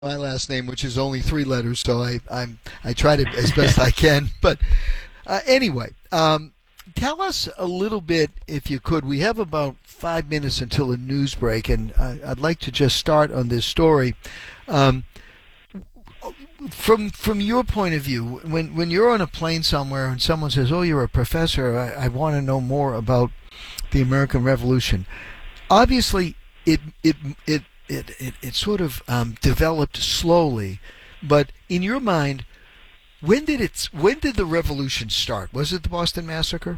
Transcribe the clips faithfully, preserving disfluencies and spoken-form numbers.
my last name, which is only three letters, so I I'm I tried it as best I can. But uh, anyway, um, tell us a little bit, if you could. We have about five minutes until a news break, and I, I'd like to just start on this story. Um, from from your point of view, when when you're on a plane somewhere and someone says, "Oh, you're a professor. I, I want to know more about the American Revolution." Obviously, it it it it it, it sort of um, developed slowly, but in your mind, when did it when did the revolution start? Was it the Boston Massacre?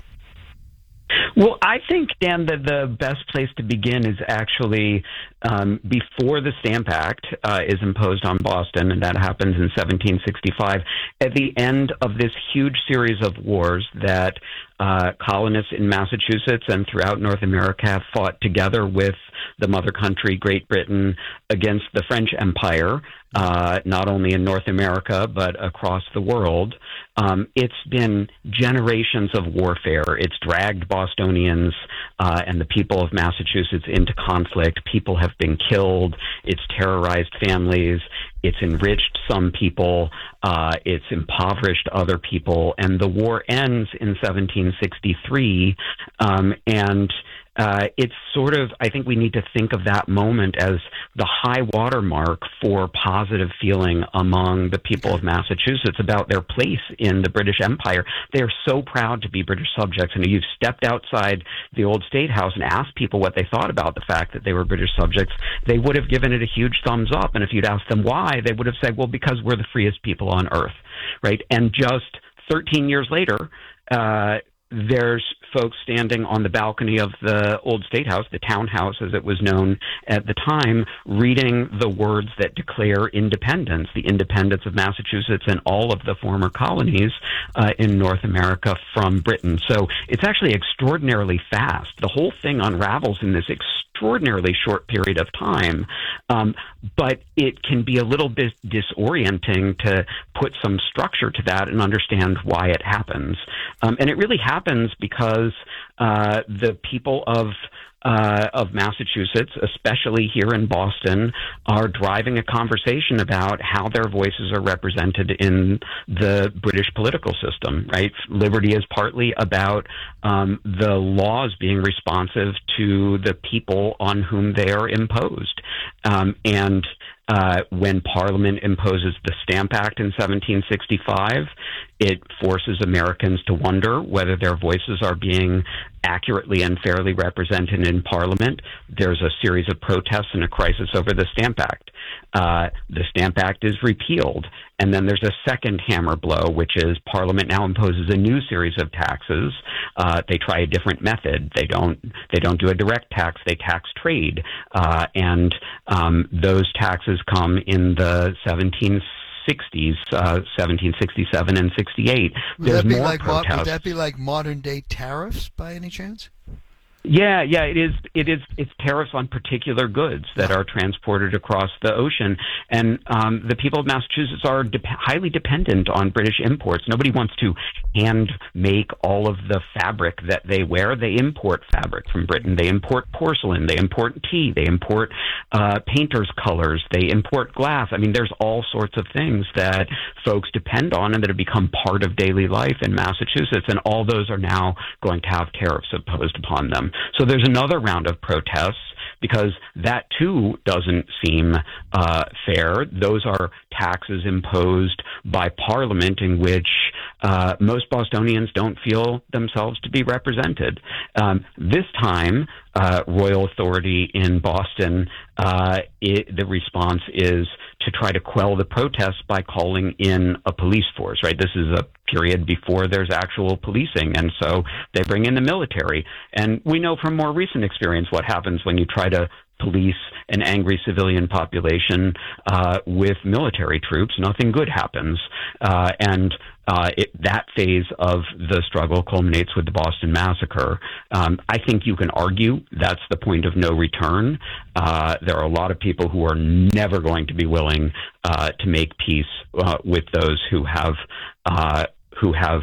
Well, I think, Dan, that the best place to begin is actually um, before the Stamp Act uh, is imposed on Boston, and that happens in seventeen sixty-five, at the end of this huge series of wars that uh, colonists in Massachusetts and throughout North America have fought together with the mother country, Great Britain, against the French Empire, uh, not only in North America, but across the world. Um, it's been generations of warfare. It's dragged Bostonians uh, and the people of Massachusetts into conflict. People have been killed. It's terrorized families. It's enriched some people. Uh, it's impoverished other people. And the war ends in seventeen sixty-three. Um, and Uh, it's sort of, I think we need to think of that moment as the high watermark for positive feeling among the people of Massachusetts about their place in the British Empire. They are so proud to be British subjects. And if you've stepped outside the old State House and asked people what they thought about the fact that they were British subjects, they would have given it a huge thumbs up. And if you'd asked them why, they would have said, well, because we're the freest people on earth, right? And just thirteen years later, uh, there's folks standing on the balcony of the old State House, the townhouse as it was known at the time, reading the words that declare independence, the independence of Massachusetts and all of the former colonies uh, in North America from Britain. So it's actually extraordinarily fast. The whole thing unravels in this extraordinarily short period of time, um, but it can be a little bit disorienting to put some structure to that and understand why it happens. Um, and it really happens because uh, the people of Uh, of Massachusetts, especially here in Boston, are driving a conversation about how their voices are represented in the British political system, right? Liberty is partly about um, the laws being responsive to the people on whom they are imposed. Um, and uh, when Parliament imposes the Stamp Act in seventeen sixty-five, it forces Americans to wonder whether their voices are being accurately and fairly represented in Parliament. There's a series of protests and a crisis over the Stamp Act. Uh, the Stamp Act is repealed, and then there's a second hammer blow, which is Parliament now imposes a new series of taxes. Uh, they try a different method. They don't. They don't do a direct tax. They tax trade, uh, and um, those taxes come in the seventeen sixties, uh, seventeen sixty-seven and sixty-eight. Would There's that be more like mo- protests. would that be like modern day tariffs by any chance? Yeah, yeah, it is. It is. It's tariffs on particular goods that are transported across the ocean, and um, the people of Massachusetts are de- highly dependent on British imports. Nobody wants to hand make all of the fabric that they wear. They import fabric from Britain. They import porcelain. They import tea. They import uh, painters' colors. They import glass. I mean, there's all sorts of things that folks depend on and that have become part of daily life in Massachusetts, and all those are now going to have tariffs imposed upon them. So there's another round of protests because that too doesn't seem uh, fair. Those are taxes imposed by Parliament in which uh, most Bostonians don't feel themselves to be represented. Um, this time, uh, royal authority in Boston, uh, it, the response is to try to quell the protests by calling in a police force, right? This is a period before there's actual policing, and so they bring in the military. And we know from more recent experience what happens when you try to police an angry civilian population uh, with military troops. Nothing good happens. Uh, and uh, it, that phase of the struggle culminates with the Boston Massacre. Um, I think you can argue that's the point of no return. Uh, there are a lot of people who are never going to be willing uh, to make peace uh, with those who have uh, who have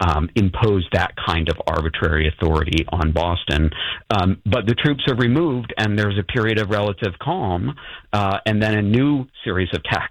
um, impose that kind of arbitrary authority on Boston. Um, but the troops are removed, and there's a period of relative calm, uh, and then a new series of tax